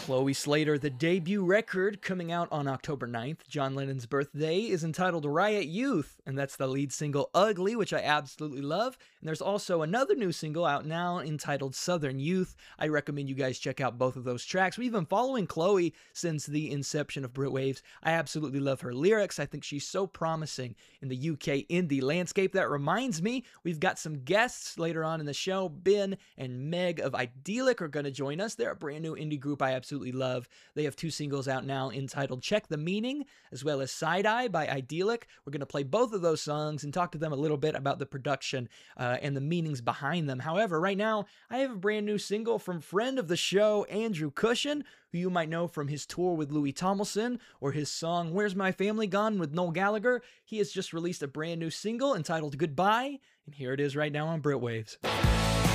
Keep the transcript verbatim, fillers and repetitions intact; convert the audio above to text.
Chloe Slater, the debut record coming out on October ninth, John Lennon's birthday, is entitled Riot Youth, and that's the lead single Ugly, which I absolutely love. And there's also another new single out now entitled Southern Youth. I recommend you guys check out both of those tracks. We've been following Chloe since the inception of Britwaves. I absolutely love her lyrics. I think she's so promising in the U K indie landscape. That reminds me, we've got some guests later on in the show. Ben and Meg of Idyllic are going to join us. They're a brand new indie group I absolutely love. They have two singles out now entitled Check the Meaning, as well as Side Eye by Idyllic. We're going to play both of those songs and talk to them a little bit about the production uh, and the meanings behind them. However, right now, I have a brand new single from friend of the show, Andrew Cushion, who you might know from his tour with Louis Tomlinson or his song Where's My Family Gone with Noel Gallagher. He has just released a brand new single entitled Goodbye, and here it is right now on Britwaves.